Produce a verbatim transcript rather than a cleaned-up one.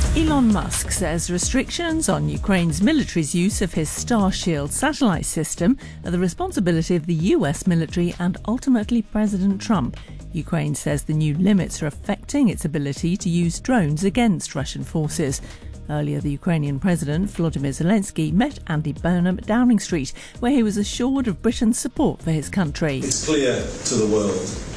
Elon Musk says restrictions on Ukraine's military's use of his Starshield satellite system are the responsibility of the U S military and ultimately President Trump. Ukraine says the new limits are affecting its ability to use drones against Russian forces. Earlier, the Ukrainian President, Volodymyr Zelensky, met Andy Burnham at Downing Street, where he was assured of Britain's support for his country. It's clear to the world